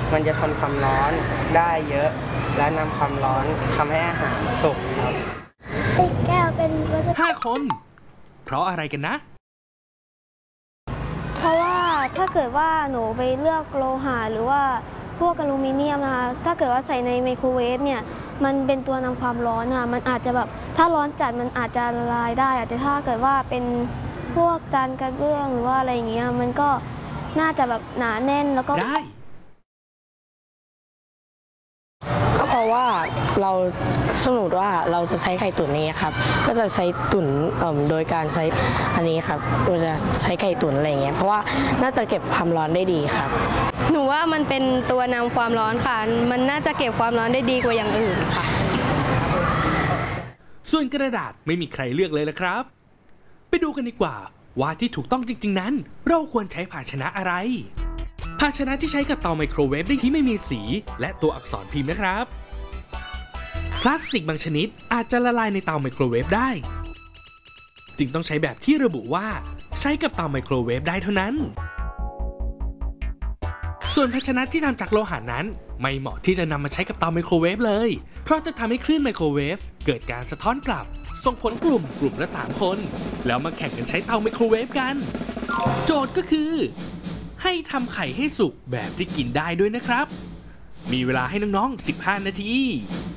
มันจะทนความร้อนได้เยอะและนำความร้อนทำให้อาหารสุกครับแก้วเป็นวัสดุ 5 คนเพราะอะไรกันนะเพราะว่าถ้าเกิดว่าหนูไปเลือกโลหะหรือว่าพวกอลูมิเนียมนะคะถ้าเกิดว่าใส่ในไมโครเวฟเนี่ยมันเป็นตัวนำความร้อนมันอาจจะแบบถ้าร้อนจัดมันอาจจะละลายได้แต่ถ้าเกิดว่าเป็นพวกจานกระเบื้องหรือว่าอะไรอย่างเงี้ยมันก็น่าจะแบบหนาแน่นแล้วก็ได้ก็เพราะว่าเราสมมติว่าเราจะใช้ไข่ตุ๋นนี้ครับก็จะใช้ตุ๋นโดยการใช้อันนี้ครับเราจะใช้ไข่ตุ๋นอะไรเงี้ยเพราะว่าน่าจะเก็บความร้อนได้ดีครับหนูว่ามันเป็นตัวนำความร้อนค่ะมันน่าจะเก็บความร้อนได้ดีกว่าอย่างอื่นค่ะส่วนกระดาษไม่มีใครเลือกเลยละครับไปดูกันดีกว่าว่าที่ถูกต้องจริงๆนั้นเราควรใช้ภาชนะอะไรภาชนะที่ใช้กับเตาไมโครเวฟได้ที่ไม่มีสีและตัวอักษรพิมพ์นะครับพลาสติกบางชนิดอาจจะละลายในเตาไมโครเวฟได้จึงต้องใช้แบบที่ระบุว่าใช้กับเตาไมโครเวฟได้เท่านั้นส่วนภาชนะที่ทำจากโลหะนั้นไม่เหมาะที่จะนำมาใช้กับเตาไมโครเวฟเลยเพราะจะทำให้คลื่นไมโครเวฟเกิดการสะท้อนกลับส่งผลกลุ่มละ3 คนแล้วมาแข่งกันใช้เตาไมโครเวฟกันโจทย์ก็คือให้ทำไข่ให้สุกแบบที่กินได้ด้วยนะครับมีเวลาให้น้องๆ15 นาที